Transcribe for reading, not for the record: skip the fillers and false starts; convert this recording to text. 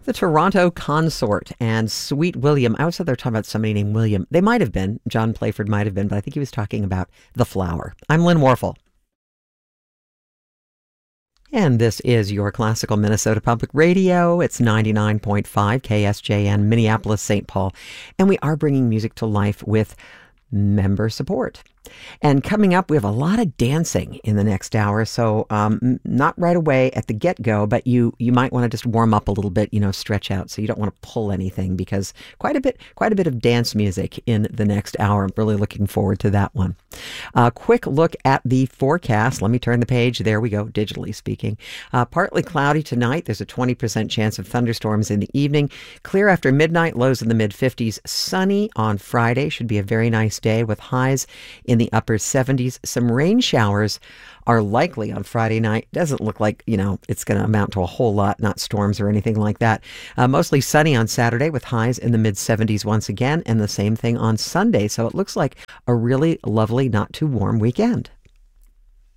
The Toronto Consort and Sweet William. I always thought they were talking about somebody named William. They might have been. John Playford might have been, but I think he was talking about The Flower. I'm Lynn Warfel. And this is your classical Minnesota Public Radio. It's 99.5 KSJN, Minneapolis, St. Paul. And we are bringing music to life with member support. And coming up, we have a lot of dancing in the next hour. So not right away at the get-go, but you might want to just warm up a little bit, stretch out. So you don't want to pull anything because quite a bit of dance music in the next hour. I'm really looking forward to that one. Quick look at the forecast. Let me turn the page. There we go, digitally speaking. Partly cloudy tonight. There's a 20% chance of thunderstorms in the evening. Clear after midnight, lows in the mid-50s. Sunny on Friday. Should be a very nice day with highs in the upper 70s. Some rain showers are likely on Friday night. Doesn't look like, it's going to amount to a whole lot, not storms or anything like that. Mostly sunny on Saturday with highs in the mid 70s once again, and the same thing on Sunday. So it looks like a really lovely, not too warm weekend.